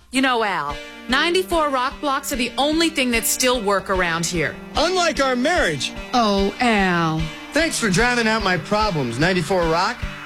You know, Al, 94 rock blocks are the only thing that still work around here. Unlike our marriage. Oh, Al. Thanks for drowning out my problems, 94 Rock.